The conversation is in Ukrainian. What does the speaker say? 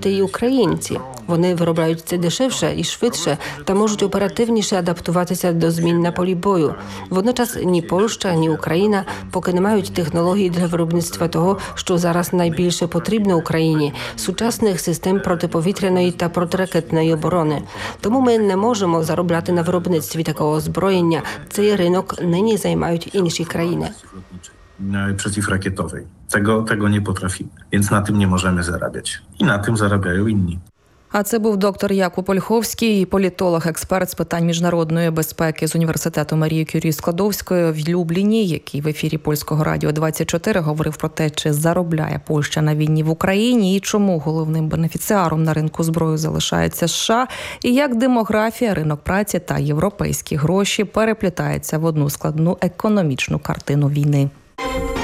робити і українці. Вони виробляють це дешевше і швидше та можуть оперативніше адаптуватися до змін на полі бою. Водночас ні Польща, ні Україна поки не мають технологій для виробництва того, що зараз найбільше потрібно Україні – сучасних систем протиповітряної та протиракетної оборони. Тому ми не можемо заробляти на виробництві такого озброєння. Цей ринок нині займають інші країни. Przeciwrakietowej. Tego nie potrafimy, więc na tym nie możemy zarabiać. I na tym zarabiają inni. А це був доктор Якуб Ольховський, політолог-експерт з питань міжнародної безпеки з університету Марії Кюрі Складовської в Любліні, який в ефірі Польського радіо 24 говорив про те, чи заробляє Польща на війні в Україні і чому головним бенефіціаром на ринку зброї залишається США, і як демографія, ринок праці та європейські гроші переплітаються в одну складну економічну картину війни.